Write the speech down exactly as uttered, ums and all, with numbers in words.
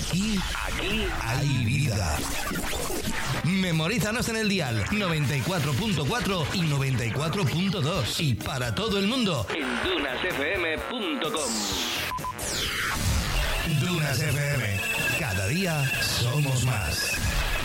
Aquí, aquí hay vida. Memorízanos en el dial noventa y cuatro punto cuatro y noventa y cuatro punto dos. Y para todo el mundo en dunas f m punto com. Dunas F M. Cada día somos más.